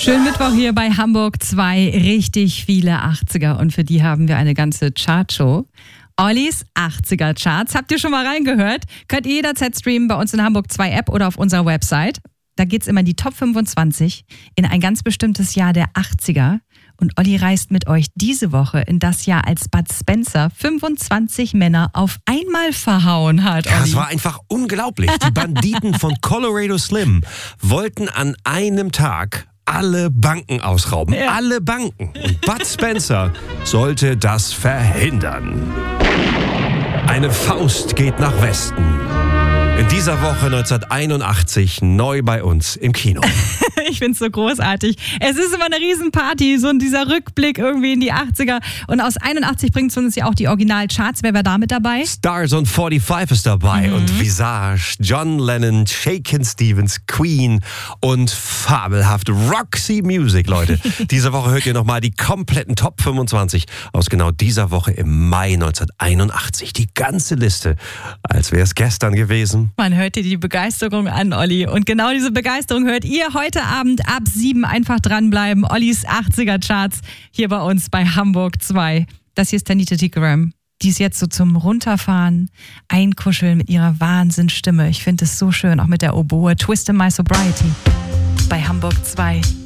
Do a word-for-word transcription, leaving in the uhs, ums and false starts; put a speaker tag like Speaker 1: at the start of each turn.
Speaker 1: Schönen Mittwoch hier bei Hamburg zwei. Richtig viele achtziger und für die haben wir eine ganze Chartshow. Ollis achtziger Charts. Habt ihr schon mal reingehört? Könnt ihr jederzeit streamen bei uns in Hamburg zwei App oder auf unserer Website. Da geht's immer in die Top fünfundzwanzig in ein ganz bestimmtes Jahr der achtziger. Und Olli reist mit euch diese Woche in das Jahr, als Bud Spencer fünfundzwanzig Männer auf einmal verhauen hat.
Speaker 2: Ja,
Speaker 1: Olli.
Speaker 2: das war einfach unglaublich. Die Banditen von Colorado Slim wollten an einem Tag alle Banken ausrauben.
Speaker 1: Ja.
Speaker 2: Alle Banken. Und Bud Spencer sollte das verhindern. Eine Faust geht nach Westen. In dieser Woche neunzehnhunderteinundachtzig neu bei uns im Kino.
Speaker 1: Ich find's so großartig. Es ist immer eine Riesenparty, so dieser Rückblick irgendwie in die achtziger. Und aus einundachtzig bringt uns ja auch die Originalcharts. Wer war da mit dabei?
Speaker 2: Stars on fünfundvierzig ist dabei
Speaker 1: Mhm.
Speaker 2: und Visage, John Lennon, Shakin' Stevens, Queen und fabelhaft Roxy Music, Leute. Diese Woche hört ihr nochmal die kompletten Top fünfundzwanzig aus genau dieser Woche im Mai neunzehnhunderteinundachtzig. Die ganze Liste, als wäre es gestern gewesen.
Speaker 1: Man hört dir die Begeisterung an, Olli. Und genau diese Begeisterung hört ihr heute Abend ab sieben. Einfach dranbleiben. Ollis achtziger Charts hier bei uns bei Hamburg zwei. Das hier ist Tanita Tikaram. Die ist jetzt so zum Runterfahren, Einkuscheln mit ihrer Wahnsinnsstimme. Ich finde es so schön, auch mit der Oboe. Twist in My Sobriety bei Hamburg zwei.